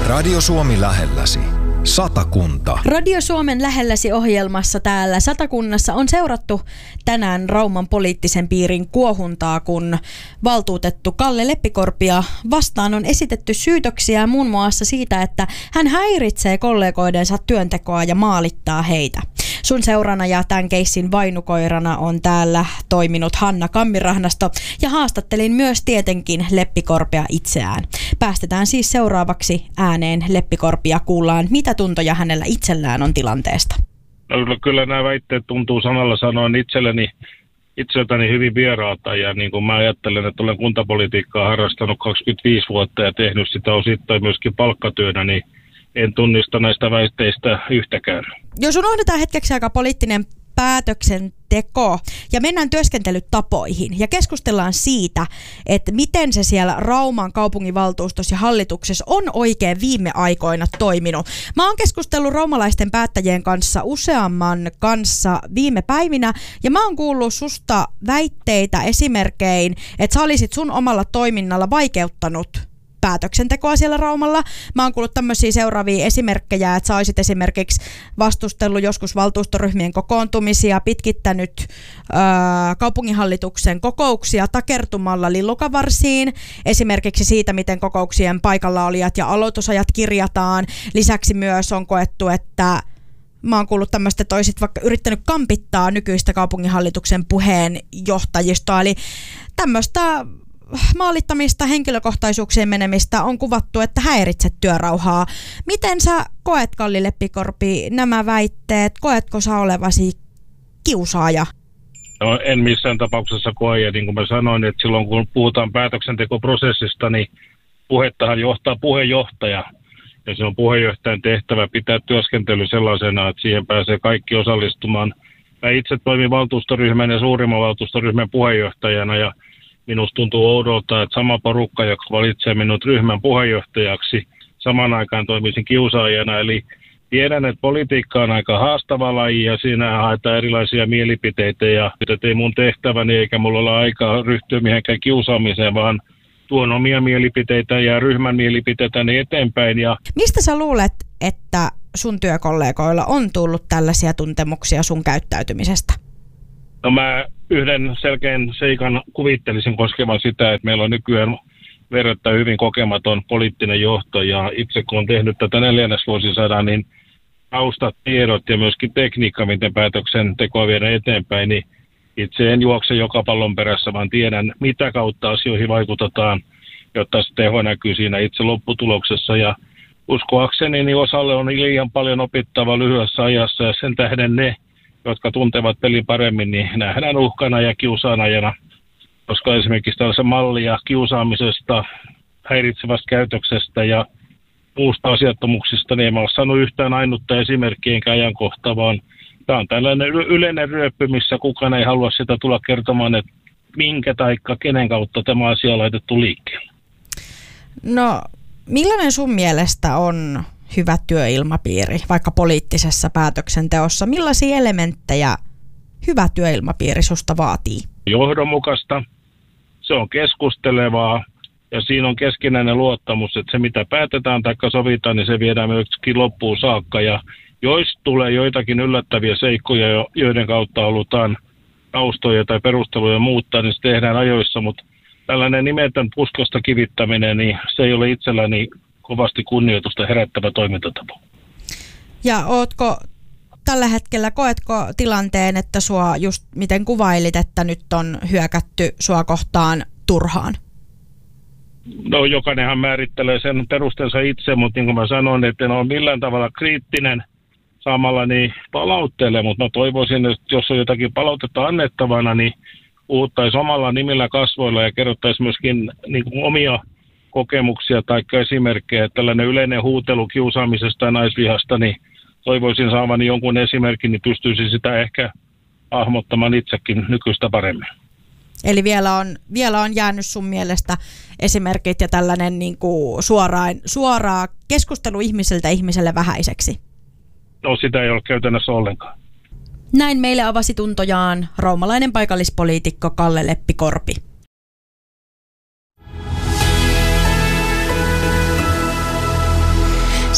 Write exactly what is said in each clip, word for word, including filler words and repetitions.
Radio Suomi lähelläsi. Satakunta. Radio Suomen lähelläsi -ohjelmassa täällä Satakunnassa on seurattu tänään Rauman poliittisen piirin kuohuntaa, kun valtuutettu Kalle Leppikorpia vastaan on esitetty syytöksiä muun muassa siitä, että hän häiritsee kollegoidensa työntekoa ja maalittaa heitä. Sun seurana ja tämän keissin vainukoirana on täällä toiminut Hanna Kammirahnasto ja haastattelin myös tietenkin Leppikorpia itseään. Päästetään siis seuraavaksi ääneen Leppikorpia, kuullaan mitä tuntoja hänellä itsellään on tilanteesta. No, kyllä nämä väitteet tuntuu sanalla sanoen itselleni, itseltäni hyvin vieraalta ja niin kuin mä ajattelen, että olen kuntapolitiikkaa harrastanut kaksikymmentäviisi vuotta ja tehnyt sitä osittain myöskin palkkatyönä, niin en tunnista näistä väitteistä yhtäkään. Jos unohdetaan hetkeksi aika poliittinen päätöksenteko ja mennään työskentelytapoihin ja keskustellaan siitä, että miten se siellä Rauman kaupunginvaltuustossa ja hallituksessa on oikein viime aikoina toiminut. Mä oon keskustellut raumalaisten päättäjien kanssa useamman kanssa viime päivinä ja mä oon kuullut susta väitteitä esimerkkein, että sä olisit sun omalla toiminnalla vaikeuttanut päätöksentekoa siellä Raumalla. Mä oon kuullut tämmöisiä seuraavia esimerkkejä, että sä olisit esimerkiksi vastustellut joskus valtuustoryhmien kokoontumisia, pitkittänyt öö, kaupunginhallituksen kokouksia takertumalla lillukavarsiin, esimerkiksi siitä, miten kokouksien paikallaolijat ja aloitusajat kirjataan. Lisäksi myös on koettu, että mä oon kuullut tämmöistä, että olisit vaikka yrittänyt kampittaa nykyistä kaupunginhallituksen puheenjohtajistoa, eli tämmöistä maalittamista, henkilökohtaisuuksien menemistä on kuvattu, että häiritset työrauhaa. Miten sä koet, Kalli Leppikorpi, nämä väitteet? Koetko sä olevasi kiusaaja? No, en missään tapauksessa koe, ja niin kuin mä sanoin, että silloin kun puhutaan päätöksentekoprosessista, niin puhettahan johtaa puheenjohtaja. Ja se on puheenjohtajan tehtävä pitää työskentely sellaisena, että siihen pääsee kaikki osallistumaan. Mä itse toimin valtuustoryhmän ja suurimman valtuustoryhmän puheenjohtajana, ja minusta tuntuu oudolta, että sama porukka, joka valitsee minut ryhmän puheenjohtajaksi, saman aikaan toimisin kiusaajana. Eli tiedän, että politiikka on aika haastava laji ja siinä haetaan erilaisia mielipiteitä. Ja että ei mun tehtäväni eikä mulla ole aikaa ryhtyä mihinkään kiusaamiseen, vaan tuon omia mielipiteitä ja ryhmän mielipiteitäni eteenpäin. Ja mistä sä luulet, että sun työkollegoilla on tullut tällaisia tuntemuksia sun käyttäytymisestä? No mä yhden selkeän seikan kuvittelisin koskevan sitä, että meillä on nykyään verrattain hyvin kokematon poliittinen johto ja itse kun on tehnyt tätä neljännesvuosisadan, niin taustat, tiedot ja myöskin tekniikka, miten päätöksentekoa viedään eteenpäin, niin itse en juokse joka pallon perässä, vaan tiedän mitä kautta asioihin vaikutetaan, jotta se teho näkyy siinä itse lopputuloksessa ja uskoakseni niin osalle on liian paljon opittava lyhyessä ajassa ja sen tähden ne, jotka tuntevat pelin paremmin, niin nähdään uhkana ja kiusaanajana, koska esimerkiksi tällaisen mallia kiusaamisesta, häiritsevästä käytöksestä ja muusta asiattomuuksista, niin en ole saanut yhtään ainutta esimerkkiä enkä ajankohtaa, vaan tämä on tällainen yleinen ryöppy, missä kukaan ei halua sitä tulla kertomaan, että minkä taikka kenen kautta tämä asia on laitettu liikkeelle. No, millainen sun mielestä on hyvä työilmapiiri, vaikka poliittisessa päätöksenteossa? Millaisia elementtejä hyvä työilmapiiri susta vaatii? Johdonmukaista, se on keskustelevaa ja siinä on keskinäinen luottamus, että se mitä päätetään tai sovitaan, niin se viedään myöskin loppuun saakka. Ja jos tulee joitakin yllättäviä seikkoja, joiden kautta halutaan taustoja tai perusteluja muuttaa, niin se tehdään ajoissa, mutta tällainen nimetön puskasta kivittäminen, niin se ei ole itselläni kovasti kunnioitusta herättävä toimintatapa. Ja ootko tällä hetkellä, koetko tilanteen, että sua just miten kuvailit, että nyt on hyökätty sua kohtaan turhaan? No jokainenhan määrittelee sen perusteensa itse, mutta niin kuin mä sanoin, että en ole millään tavalla kriittinen samalla niin palautteelle, mutta mä toivoisin, että jos on jotakin palautetta annettavana, niin puhuttaisiin omalla nimillä kasvoilla ja kerrottaisiin myöskin niin kuin omia kokemuksia tai esimerkkejä, että tällainen yleinen huutelu kiusaamisesta ja naisvihasta, niin toivoisin saavani jonkun esimerkin, niin pystyisin sitä ehkä hahmottamaan itsekin nykyistä paremmin. Eli vielä on, vielä on jäänyt sun mielestä esimerkit ja tällainen niin kuin suoraan, suoraa keskustelu ihmiseltä ihmiselle vähäiseksi? No sitä ei ole käytännössä ollenkaan. Näin meille avasi tuntojaan raumalainen paikallispoliitikko Kalle Leppikorpi.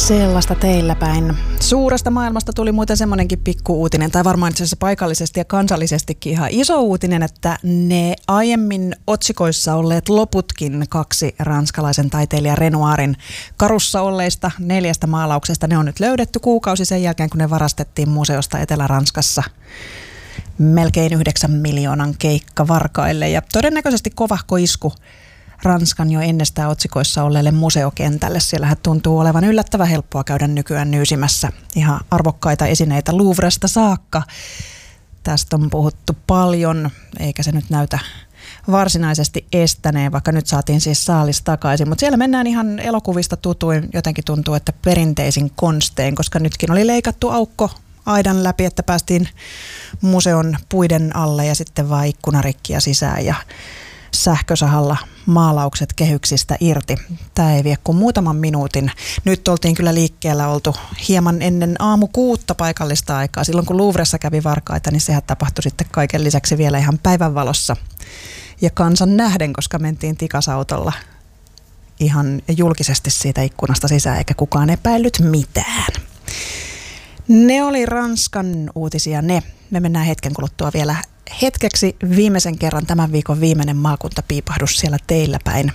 Sellaista teillä päin. Suuresta maailmasta tuli muuten semmoinenkin pikku-uutinen, tai varmaan itse asiassa paikallisesti ja kansallisestikin ihan iso uutinen, että ne aiemmin otsikoissa olleet loputkin kaksi ranskalaisen taiteilija Renoirin karussa olleista neljästä maalauksesta, ne on nyt löydetty kuukausi sen jälkeen, kun ne varastettiin museosta Etelä-Ranskassa melkein yhdeksän miljoonan keikka varkaille. Ja todennäköisesti kovahko isku Ranskan jo ennestään otsikoissa olleelle museokentälle. Siellähän tuntuu olevan yllättävän helppoa käydä nykyään nyysimässä ihan arvokkaita esineitä Louvresta saakka. Tästä on puhuttu paljon, eikä se nyt näytä varsinaisesti estäneen, vaikka nyt saatiin siis saalis takaisin. Mutta siellä mennään ihan elokuvista tutuin, jotenkin tuntuu, että perinteisin konstein, koska nytkin oli leikattu aukko aidan läpi, että päästiin museon puiden alle ja sitten vaan ikkunarikkiä sisään ja sähkösahalla maalaukset kehyksistä irti. Tämä ei vie kuin muutaman minuutin. Nyt oltiin kyllä liikkeellä oltu hieman ennen aamu kuutta paikallista aikaa. Silloin kun Louvressa kävi varkaita, niin sehän tapahtui sitten kaiken lisäksi vielä ihan päivänvalossa. Ja kansan nähden, koska mentiin tikasautolla ihan julkisesti siitä ikkunasta sisään, eikä kukaan epäillyt mitään. Ne oli Ranskan uutisia ne. Me mennään hetken kuluttua vielä hetkeksi viimeisen kerran tämän viikon viimeinen maakuntapiipahdus siellä teillä päin.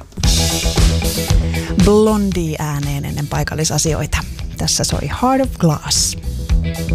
Blondie ääneen ennen paikallisasioita. Tässä soi Heart of Glass.